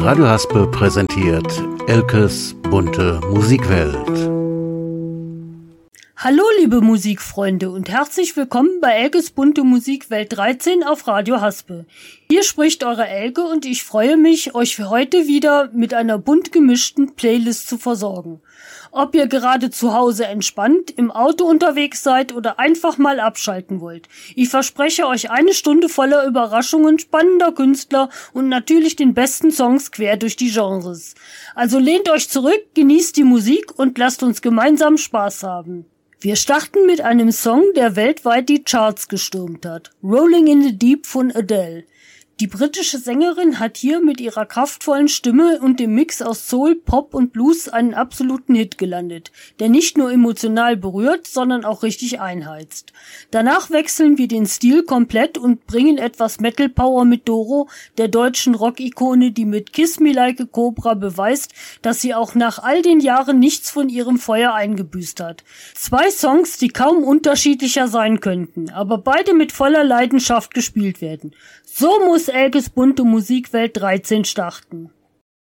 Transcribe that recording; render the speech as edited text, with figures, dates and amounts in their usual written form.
Radio Haspe präsentiert Elkes bunte Musikwelt. Hallo liebe Musikfreunde und herzlich willkommen bei Elkes bunte Musikwelt 13 auf Radio Haspe. Hier spricht eure Elke und ich freue mich, euch für heute wieder mit einer bunt gemischten Playlist zu versorgen. Ob ihr gerade zu Hause entspannt, im Auto unterwegs seid oder einfach mal abschalten wollt. Ich verspreche euch eine Stunde voller Überraschungen, spannender Künstler und natürlich den besten Songs quer durch die Genres. Also lehnt euch zurück, genießt die Musik und lasst uns gemeinsam Spaß haben. Wir starten mit einem Song, der weltweit die Charts gestürmt hat. Rolling in the Deep von Adele. Die britische Sängerin hat hier mit ihrer kraftvollen Stimme und dem Mix aus Soul, Pop und Blues einen absoluten Hit gelandet, der nicht nur emotional berührt, sondern auch richtig einheizt. Danach wechseln wir den Stil komplett und bringen etwas Metal Power mit Doro, der deutschen Rock-Ikone, die mit Kiss Me Like a Cobra beweist, dass sie auch nach all den Jahren nichts von ihrem Feuer eingebüßt hat. 2 Songs, die kaum unterschiedlicher sein könnten, aber beide mit voller Leidenschaft gespielt werden. So muss Elkes bunte Musikwelt 13 starten.